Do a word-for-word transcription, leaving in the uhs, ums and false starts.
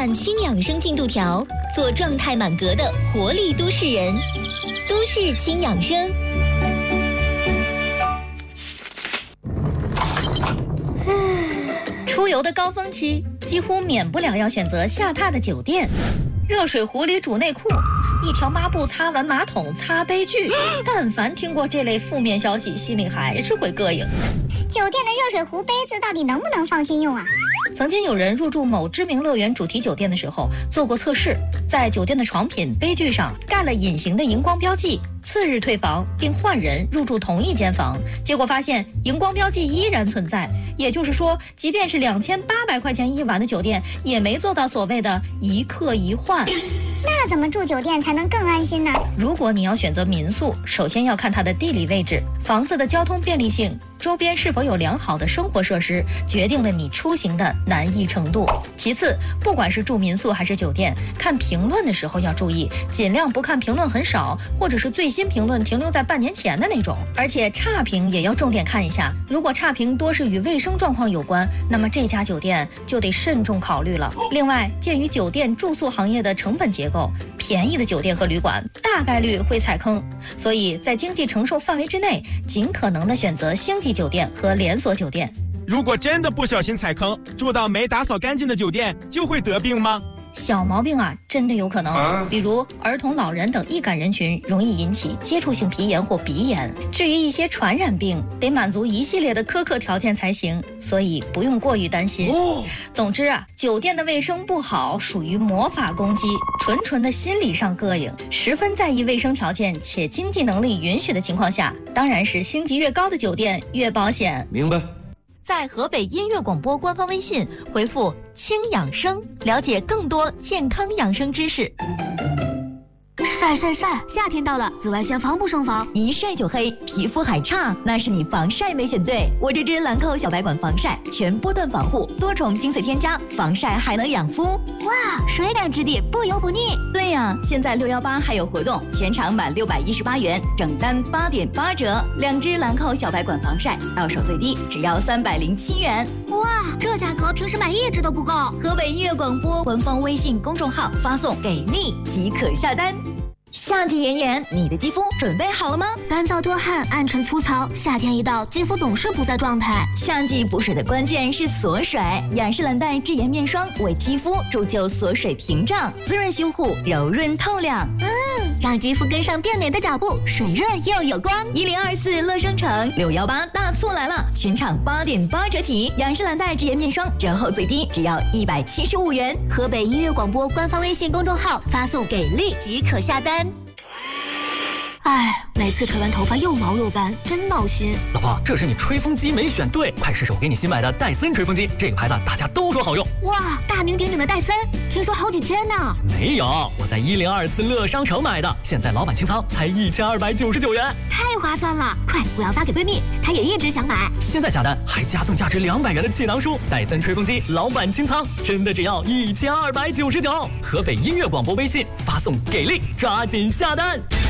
看轻养生进度条，做状态满格的活力都市人。都市轻养生。 出游的高峰期，几乎免不了要选择下榻的酒店。热水壶里煮内裤，一条抹布擦完马桶擦杯具。但凡听过这类负面消息，心里还是会膈应。 酒店的热水壶杯子到底能不能放心用啊？ 曾经有人入住某知名乐园主题酒店的时候做过测试，在酒店的床品杯具上盖了隐形的荧光标记，次日退房并换人入住同一间房，结果发现荧光标记依然存在。也就是说，即便是两千八百块钱一晚的酒店，也没做到所谓的一客一换。 那怎么住酒店才能更安心呢？ 如果你要选择民宿，首先要看它的地理位置、房子的交通便利性、周边是否有良好的生活设施，决定了你出行的难易程度。其次，不管是住民宿还是酒店，看评论的时候要注意，尽量不看评论很少，或者是最新评论停留在半年前的那种。而且差评也要重点看一下，如果差评多是与卫生状况有关，那么这家酒店就得慎重考虑了。另外，鉴于酒店住宿行业的成本结构，便宜的酒店和旅馆大概率会踩坑，所以在经济承受范围之内，尽可能的选择星级酒店和连锁酒店。 如果真的不小心踩坑，住到没打扫干净的酒店，就会得病吗？ 小毛病啊，真的有可能，啊、比如儿童、老人等易感人群容易引起接触性皮炎或鼻炎。至于一些传染病，得满足一系列的苛刻条件才行，所以不用过于担心。哦、总之啊，酒店的卫生不好属于魔法攻击，纯纯的心理上膈应。十分在意卫生条件且经济能力允许的情况下，当然是星级越高的酒店越保险。 明白。 在河北音乐广播官方微信回复轻养生，了解更多健康养生知识。 晒晒晒，夏天到了，紫外线防不胜防， 一晒就黑，皮肤还差，那是你防晒没选对。我这支兰蔻小白管防晒，全波段防护，多重精粹添加，防晒还能养肤。 哇，水感质地，不油不腻。 对呀、啊，现在六一八还有活动，全场满六百一十八元，整单八点八折。两支兰蔻小白管防晒，到手最低只要三百零七元。 哇，这价格平时买一支都不够。 河北音乐广播官方微信公众号发送给力即可下单。夏季炎炎，你的肌肤准备好了吗？ 干燥多汗，暗沉粗糙，夏天一到，肌肤总是不在状态。 夏季补水的关键是锁水，雅诗兰黛智妍面霜为肌肤铸就锁水屏障，滋润修护，柔润透亮。 嗯，让肌肤跟上变美的脚步，水润又有光。 一零二四乐商城六幺八大促来了，全场八点八折起，雅诗兰黛智妍面霜折后最低只要一百七十五元。 河北音乐广播官方微信公众号发送给力即可下单。哎，每次吹完头发又毛又斑，真闹心。 老婆，这是你吹风机没选对，快试试我给你新买的戴森吹风机，这个牌子大家都说好用。 哇，大名鼎鼎的戴森，听说好几千呢。 没有，我在一零二四乐商城买的，现在老板清仓才一千二百九十九元， 太划算了！快，我要发给闺蜜，她也一直想买。 现在下单还加赠价值两百元的气囊书，戴森吹风机老板清仓，真的只要一千二百九十九。河北音乐广播微信发送给力，抓紧下单。